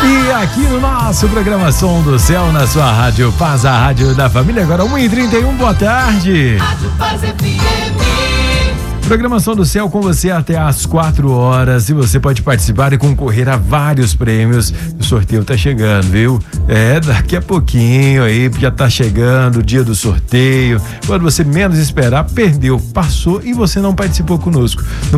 E aqui no nosso programa Som do Céu, na sua Rádio Paz, a rádio da família, agora 1h31, boa tarde. Rádio Paz FM. Programação do Céu com você até às 4 horas e você pode participar e concorrer a vários prêmios. O sorteio tá chegando, viu? Daqui a pouquinho aí, já tá chegando o dia do sorteio. Quando você menos esperar, perdeu, passou e você não participou conosco. No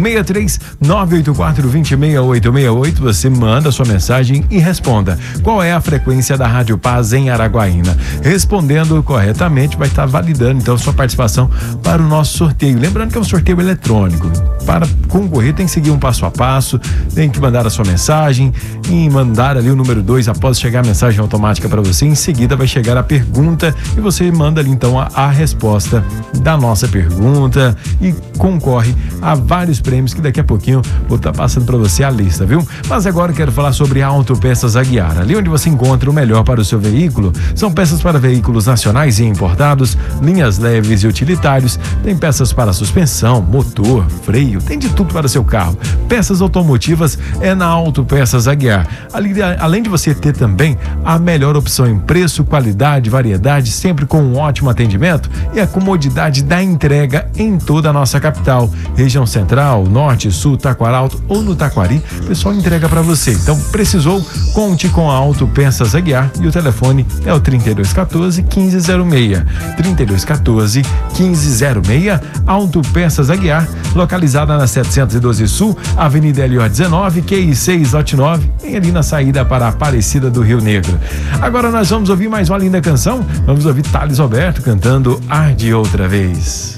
63-984-26868, você manda a sua mensagem e responda. Qual é a frequência da Rádio Paz em Araguaína? Respondendo corretamente, vai estar validando então sua participação para o nosso sorteio. Lembrando que é um sorteio eletrônico. Para concorrer tem que seguir um passo a passo, tem que mandar a sua mensagem e mandar ali o número 2 após chegar a mensagem automática para você. Em seguida vai chegar a pergunta e você manda ali então a resposta da nossa pergunta e concorre a vários prêmios que daqui a pouquinho vou estar passando para você a lista, viu? Mas agora eu quero falar sobre a Autopeças Aguiar, ali onde você encontra o melhor para o seu veículo. São peças para veículos nacionais e importados, linhas leves e utilitários, tem peças para suspensão, motor, freio, tem de tudo para o seu carro. Peças automotivas é na Autopeças Aguiar. Além de você ter também a melhor opção em preço, qualidade, variedade, sempre com um ótimo atendimento e a comodidade da entrega em toda a nossa capital, região central, norte, sul, Taquaralto ou no Taquari, o pessoal entrega para você. Então, precisou? Conte com a Autopeças Aguiar e o telefone é o 3214-1506. 3214-1506, Autopeças Aguiar, localizada na 712 Sul, Avenida LO 19, QI 6, lote 9, bem ali na saída para a Aparecida do Rio Negro. Agora nós vamos ouvir mais uma linda canção. Vamos ouvir Thales Roberto cantando Arde Outra Vez.